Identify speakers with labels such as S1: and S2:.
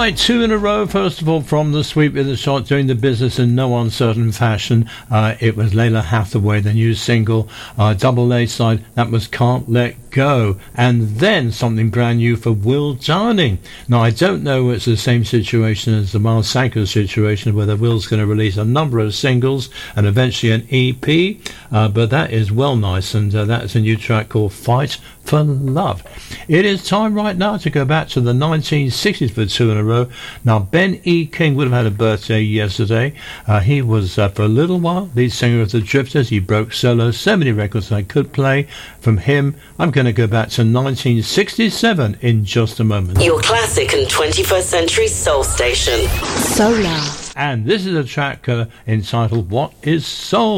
S1: Right, two in a row. First of all, from the sweep of the shot, doing the business in no uncertain fashion. It was Layla Hathaway, the new single, double A side. That was Can't Let Go. And then something brand new for Will Darning. Now, I don't know it's the same situation as the Miles Sanko situation, whether Will's going to release a number of singles and eventually an EP, but that is well nice, and that's a new track called Fight for Love. It is time right now to go back to the 1960s for two in a row. Now, Ben E. King would have had a birthday yesterday. He was, for a little while, lead singer of the Drifters. He broke solo, so many records I could play from him. I'm going to go back to 1967 in just a moment.
S2: Your classic and 21st century soul station. Solar.
S1: And this is a track entitled What is Soul?